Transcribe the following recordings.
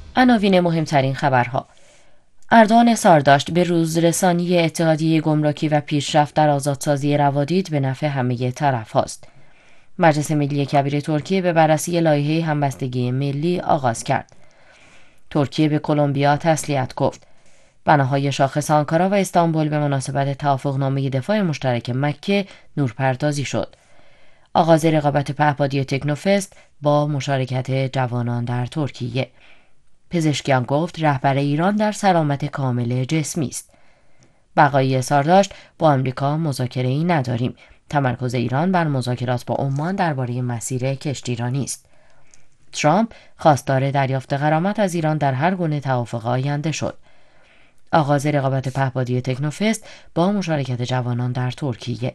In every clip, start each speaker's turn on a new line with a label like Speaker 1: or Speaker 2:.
Speaker 1: عناوین مهمترین خبرها: اردوغان اصرار داشت به روزرسانی اتحادیه گمرکی و پیشرفت در آزادسازی روادید به نفع همه طرف هاست. مجلس ملی کبیر ترکیه به بررسی لایحه همبستگی ملی آغاز کرد. ترکیه به کلمبیا تسلیت گفت. بناهای شاخص آنکارا و استانبول به مناسبت توافقنامه دفاع مشترک مکه نورپردازی شد. آغاز رقابت پهپادی تکنوفست با مشارکت جوانان در ترکیه. پزشکیان گفت رهبر ایران در سلامت کامل جسمی است. بقایی اظهار داشت با آمریکا مذاکره‌ای نداریم. تمرکز ایران بر مذاکرات با عمان درباره مسیر کشتیرانی است. ترامپ خواستار دریافت غرامت از ایران در هر گونه توافق آینده شد. آغاز رقابت پهپادی تکنوفست با مشارکت جوانان در ترکیه.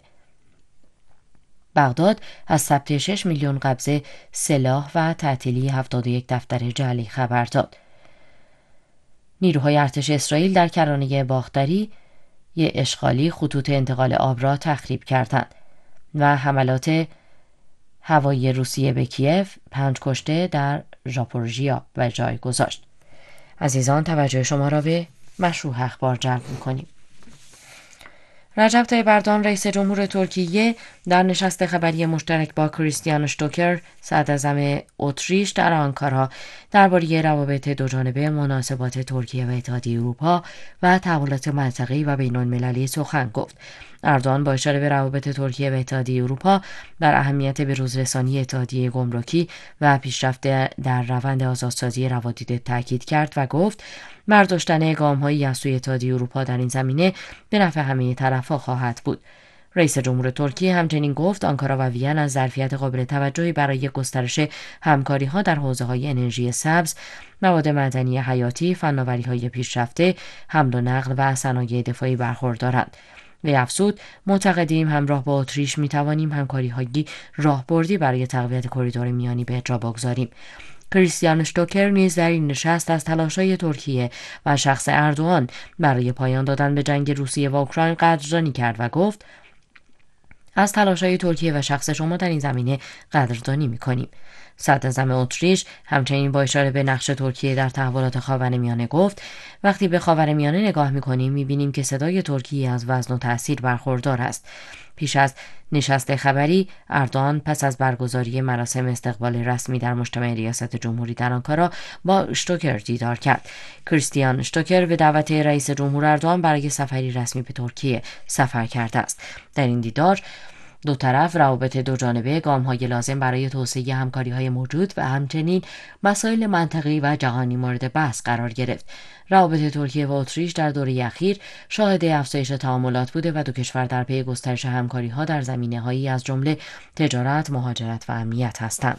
Speaker 1: بغداد از ثبت 6 میلیون قبضه سلاح و تعطیلی 71 دفتر جعلی خبر داد. نیروهای ارتش اسرائیل در کرانه باختری اشغالی خطوط انتقال آب را تخریب کردند و حملات هوایی روسیه به کیف 5 کشته در ژاپورژیا به جای گذاشت. عزیزان توجه شما را به مشروع اخبار جلب می‌کنیم. رجب طیب اردوغان رئیس جمهور ترکیه در نشست خبری مشترک با کریستیان اشتوکر صدراعظم اتریش در آنکارا درباره روابط دوجانبه مناسبات ترکیه و اتحادیه اروپا و تحولات منطقه‌ای و بین‌المللی سخن گفت. اردوغان با اشاره به روابط ترکیه و اتحادیه اروپا در اهمیت به‌روزرسانی اتحادیه گمرکی و پیشرفت در روند آزادسازی روادید تاکید کرد و گفت برداشتن گام‌هایی از سوی اتحادیه اروپا در این زمینه به نفع همه طرف‌ها خواهد بود. رئیس جمهور ترکیه همچنین گفت آنکارا و وین از ظرفیت قابل توجهی برای گسترش همکاری‌ها در حوزه‌های انرژی سبز، مواد معدنی حیاتی، فناوری‌های پیشرفته، حمل و نقل و صنایع دفاعی برخوردارند. وی افزود معتقدیم همراه با اتریش می‌توانیم همکاری‌های راهبردی برای تقویت کریدور میانی به اجرا بگذاریم. کریستیان اشتوکر نیز در این نشست از تلاش‌های ترکیه و شخص اردوغان برای پایان دادن به جنگ روسیه و اوکراین قدردانی کرد و گفت از تلاش‌های ترکیه و شخص شما در این زمینه قدردانی می‌کنیم. صدراعظم اتریش همچنین با اشاره به نقش ترکیه در تحولات خاورمیانه گفت وقتی به خاورمیانه نگاه می‌کنیم می‌بینیم که صدای ترکیه از وزن و تأثیر برخوردار است. پیش از نشست خبری اردوغان پس از برگزاری مراسم استقبال رسمی در مجتمع ریاست جمهوری در آنکارا با اشتوکر دیدار کرد. کریستیان اشتوکر به دعوت رئیس جمهور اردوغان برای سفری رسمی به ترکیه سفر کرده است. در این دیدار دو طرف روابط دوجانبه، گام‌های لازم برای توسعه همکاری‌های موجود و همچنین مسائل منطقه‌ای و جهانی مورد بحث قرار گرفت. روابط ترکیه و اتریش در دوره اخیر شاهد افزایش تعاملات بوده و دو کشور در پی گسترش همکاری‌ها در زمینه‌هایی از جمله تجارت، مهاجرت و امنیت هستند.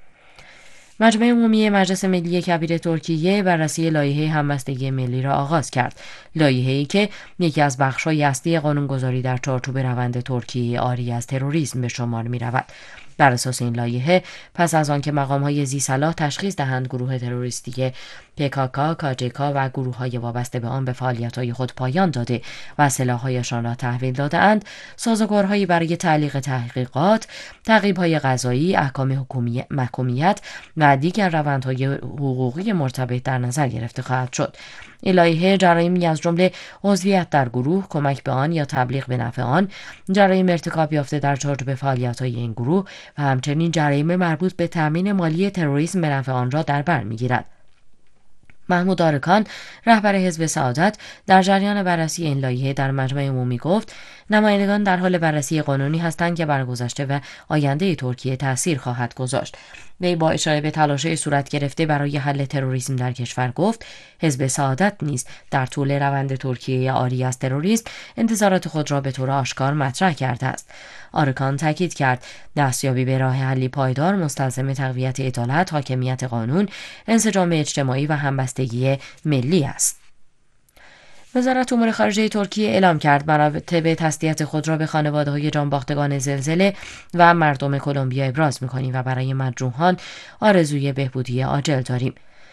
Speaker 1: مجمع عمومی مجلس ملی کبیر ترکیه بررسی لایحه همبستگی ملی را آغاز کرد. لایحه‌ای که یکی از بخش‌های اصلی قانون‌گذاری در چارچوب روند ترکیه آری از تروریسم به شمار می‌رود. بر اساس این لایحه پس از آنکه مقام‌های ذی‌صلاح تشخیص دهند گروه تروریستی PKK، KCK و گروه‌های وابسته به آن به فعالیت‌های خود پایان داده و سلاح‌هایشان را تحویل داده‌اند، سازوکارهایی برای تعلیق تحقیقات، تعقیب‌های قضایی، احکام محکومیت و دیگر روندهای حقوقی مرتبط در نظر گرفته خواهد شد. این لایحه جرایمی از جمله عضویت در گروه، کمک به آن یا تبلیغ به نفع آن، جرایم ارتکاب یافته در چارچوب فعالیت‌های این گروه و همچنین جرایم مربوط به تامین مالی تروریسم به نفع آن را در بر می‌گیرد. محمود آرکان رهبر حزب سعادت در جریان بررسی این لایحه در مجمع عمومی گفت نمایندگان در حال بررسی قانونی هستند که بر گذشته و آینده ترکیه تأثیر خواهد گذاشت. وی با اشاره به تلاش‌های صورت گرفته برای حل تروریسم در کشور گفت حزب سعادت نیز در طول روند ترکیه آری از تروریسم انتظارات خود را به طور آشکار مطرح کرده است. آرکان تاکید کرد دستیابی به راه حلی پایدار مستلزم تقویت عدالت، حاکمیت قانون، انسجام اجتماعی و همبستگی ملی است. وزارت امور خارجه ترکیه اعلام کرد مراتب تسلیت خود را به خانواده‌های جانباختگان زلزله و مردم کلمبیا ابراز می‌کنیم و برای مجروحان آرزوی بهبودی عاجل داریم.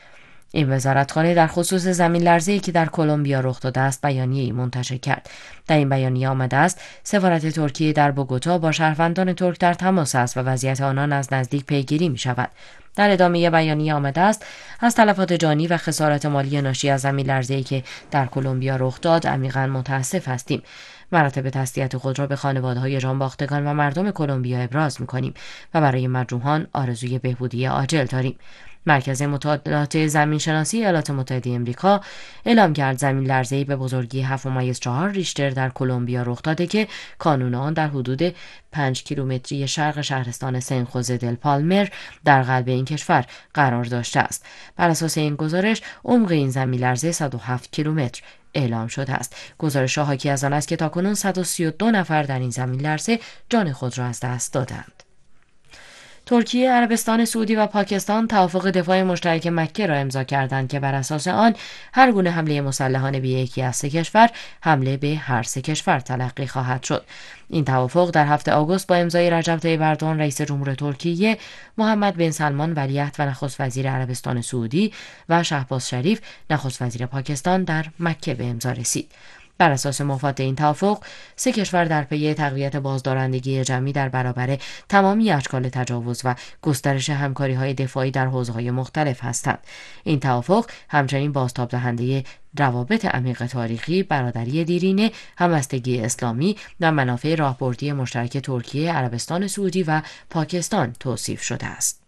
Speaker 1: این وزارتخانه در خصوص زمین لرزه‌ای که در کلمبیا رخ داده است بیانیه‌ای منتشر کرد. در این بیانیه آمده است سفارت ترکیه در بوگوتا با شهروندان ترک در تماس است و وضعیت آنان از نزدیک پیگیری می شود. در ادامه بیانیه آمده است از تلفات جانی و خسارات مالی ناشی از زمین لرزه‌ای که در کلمبیا رخ داد عمیقاً متاسف هستیم. مراتب تسلیت خود را به خانواده‌های جانباختگان و مردم کلمبیا ابراز می‌کنیم و برای مجروحان آرزوی بهبودی عاجل داریم. مرکز مطالعات زمینشناسی ایالات متحده آمریکا اعلام کرد زمین لرزه‌ای به بزرگی 7.4 ریشتر در کلمبیا رخ داده که کانون آن در حدود 5 کیلومتری شرق شهرستان سن خوزه دل پالمر در قلب این کشور قرار داشته است. بر اساس این گزارش عمق این زمین لرزه 107 کیلومتر اعلام شده است. گزارش حاکی از آن است که تاکنون 132 نفر در این زمین لرزه جان خود را از دست دادند. ترکیه، عربستان سعودی و پاکستان توافق دفاع مشترک مکه را امضا کردند که بر اساس آن هر گونه حمله مسلحانه به یکی از سه کشور حمله به هر سه کشور تلقی خواهد شد. این توافق در هفته آگوست با امضای رجب طیب اردوغان رئیس جمهور ترکیه، محمد بن سلمان ولیعهد و نخست وزیر عربستان سعودی و شهباز شریف نخست وزیر پاکستان در مکه به امضا رسید. بر اساس مفاد این توافق، سه کشور در پی تقویت بازدارندگی جمعی در برابر تمامی اشکال تجاوز و گسترش همکاری‌های دفاعی در حوزه‌های مختلف هستند. این توافق همچنین بازتاب دهنده روابط عمیق تاریخی، برادری دیرینه، همبستگی اسلامی و منافع راهبردی مشترک ترکیه، عربستان سعودی و پاکستان توصیف شده است.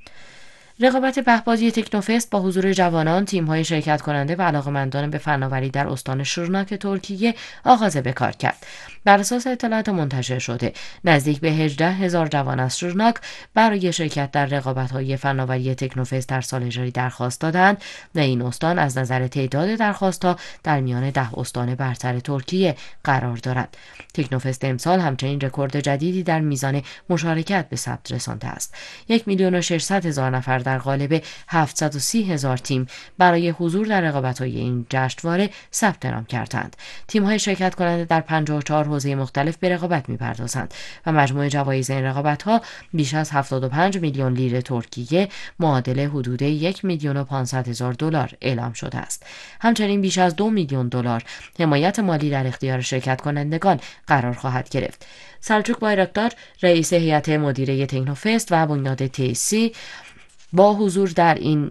Speaker 1: رقابت پهپادی تکنوفست با حضور جوانان، تیم‌های شرکت کننده و علاقه‌مندان به فناوری در استان شرناک ترکیه آغاز به کار کرد. بر اساس اطلاعات منتشر شده، نزدیک به 18,000 جوان از شرناک برای شرکت در رقابت‌های فناوری تکنوفست در سال جاری درخواست دادند و این استان از نظر تعداد درخواست‌ها در میان 10 استان برتر ترکیه قرار دارد. تکنوفست امسال همچنین رکورد جدیدی در میزان مشارکت به ثبت رسانده است. 1,600,000 نفر در قالب 730,000 تیم برای حضور در رقابت‌های این جشنواره ثبت نام کردند. تیم‌های شرکت کننده در 54 حوزه مختلف به رقابت می‌پردازند و مجموع جوایز این رقابت‌ها بیش از 75 میلیون لیر ترکیه معادل حدود 1,500,000 دلار اعلام شده است. همچنین بیش از 2 میلیون دلار حمایت مالی در اختیار شرکت کنندگان قرار خواهد گرفت. سلجوق بایراکتار، رئیس هیئت مدیره تکنوفست و بنیاد تئسی، با حضور در این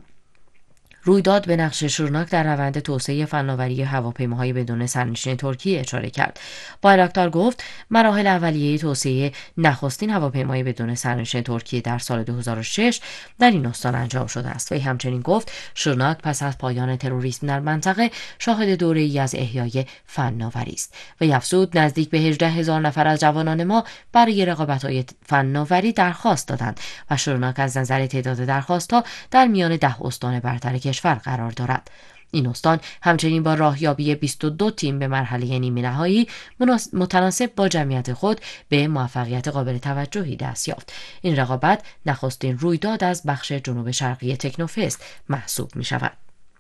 Speaker 1: رویداد به نقش شرناک در روند توسعه فناوری هواپیماهای بدون سرنشین ترکیه اشاره کرد. بایراکتار گفت مراحل اولیه توسعه نخستین هواپیمای بدون سرنشین ترکیه در سال 2006 در این استان انجام شده است. وی همچنین گفت شرناک پس از پایان تروریسم در منطقه شاهد دوره‌ای از احیای فناوری است. وی افزود نزدیک به 18,000 نفر از جوانان ما برای رقابت‌های فناوری درخواست دادند و شرناک از نظر تعداد درخواست‌ها در میان 10 استان برتر کشور قرار دارد. این استان همچنین با راهیابی 22 تیم به مرحله نیمه نهایی متناسب با جمعیت خود به موفقیت قابل توجهی دست یافت. این رقابت نخستین رویداد از بخش جنوب شرقی تکنوفست محسوب می شود.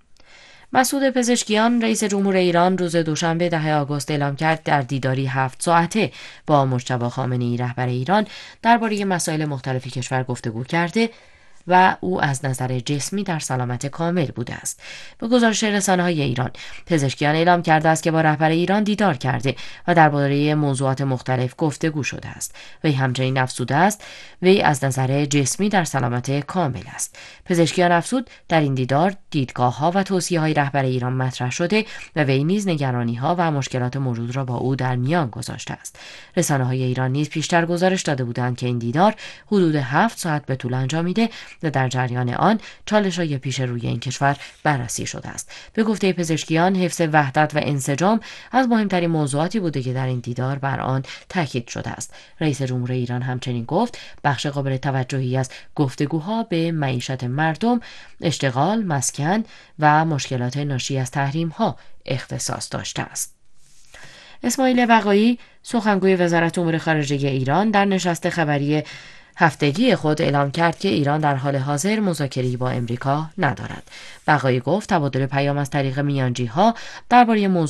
Speaker 1: مسعود پزشکیان، رئیس جمهور ایران، روز دوشنبه 10 آگوست اعلام کرد در دیداری 7 ساعته با مجتبی خامنه‌ای رهبر ایران درباره مسائل مختلفی کشور گفتگو کرده و او از نظر جسمی در سلامت کامل بوده است. به گزارش رسانه‌های ایران، پزشکیان اعلام کرده است که با رهبر ایران دیدار کرده و درباره موضوعات مختلف گفتگو شده است. وی همچنین افزوده است وی از نظر جسمی در سلامت کامل است. پزشکیان افزود در این دیدار دیدگاه‌ها و توصیه‌های رهبر ایران مطرح شده و وی نیز نگرانی‌ها و مشکلات موجود را با او در میان گذاشته است. رسانه‌های ایران نیز پیشتر گزارش داده بودند که این دیدار حدود 7 ساعت به طول انجامیده و در جریان آن چالش‌های پیش روی این کشور بررسی شده است. به گفته پزشکیان، حفظ وحدت و انسجام از مهمترین موضوعاتی بوده که در این دیدار بر آن تاکید شده است. رئیس جمهور ایران همچنین گفت بخش قابل توجهی از گفتگوها به معیشت مردم، اشتغال، مسکن و مشکلات ناشی از تحریم‌ها اختصاص داشته است. اسماعیل بقایی، سخنگوی وزارت امور خارجه ایران، در نشست خبری هفتگی خود اعلام کرد که ایران در حال حاضر مذاکره‌ای با امریکا ندارد. بقایی گفت تبادل پیام از طریق میانجی‌ها درباره موضوعات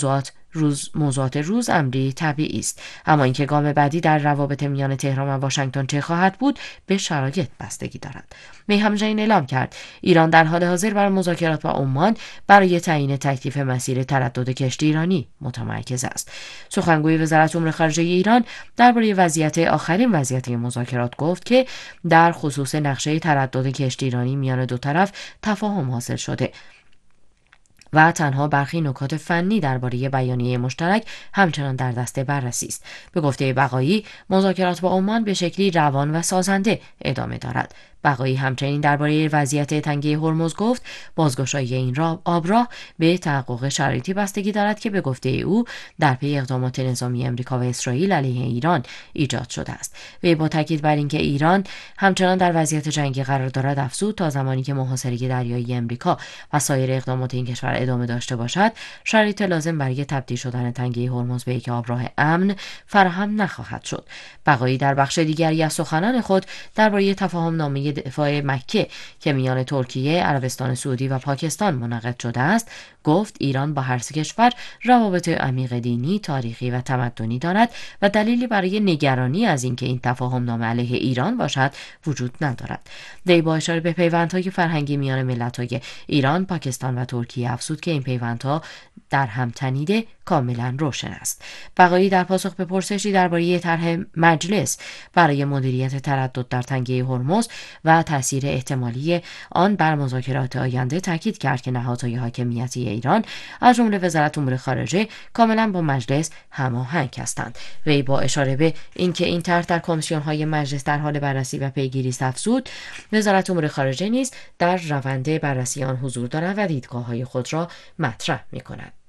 Speaker 1: موضوعات روز امری طبیعی است، اما اینکه گام بعدی در روابط میان تهران و واشنگتن چه خواهد بود به شرایط بستگی دارد. می همچنین اعلام کرد ایران در حال حاضر بر مذاکرات با عمان برای تعیین تکلیف مسیر تردد کشتی ایرانی متمرکز است. سخنگوی وزارت امور خارجه ایران درباره آخرین وضعیت مذاکرات گفت که در خصوص نقشه تردد کشتی ایرانی میان دو طرف تفاهم حاصل شده و تنها برخی نکات فنی درباره بیانیه مشترک همچنان در دست بررسی است. به گفته بقایی، مذاکرات با عمان به شکلی روان و سازنده ادامه دارد. بقایی همچنین درباره وضعیت تنگه هرمز گفت بازگشایی این آبراه به تحقق شرایطی بستگی دارد که به گفته او در پی اقدامات نظامی امریکا و اسرائیل علیه ایران ایجاد شده است. وی با تاکید بر اینکه ایران همچنان در وضعیت جنگی قرار دارد افزود تا زمانی که محاصره دریایی امریکا و سایر اقدامات این کشور ادامه داشته باشد، شرایط لازم برای تبدیل شدن تنگه هرمز به یک آبراه امن فراهم نخواهد شد. بقایی در بخش دیگری از سخنان خود درباره تفاهم نامه دفاع مکه که میان ترکیه، عربستان سعودی و پاکستان منعقد شده است، گفت ایران با هر سه کشور روابط عمیق دینی، تاریخی و تمدنی دارد و دلیلی برای نگرانی از اینکه این تفاهم نامه علیه ایران باشد وجود ندارد. وی با اشاره به پیوندهای فرهنگی میان ملت‌های ایران، پاکستان و ترکیه افزود که این پیوندها در هم تنیده کاملا روشن است. بقایی در پاسخ به پرسشی درباره طرح مجلس برای مدیریت تردد در تنگه هرمز و تاثیر احتمالی آن بر مذاکرات آینده تاکید کرد که نهادهای حاکمیتی ایران از جمله وزارت امور خارجه کاملا با مجلس هماهنگ هستند. وی با اشاره به اینکه این طرح در کمیسیون‌های مجلس در حال بررسی و پیگیری است افزود وزارت امور خارجه نیز در روند بررسی آن حضور دارد و دیدگاه‌های خود را مطرح می‌کند.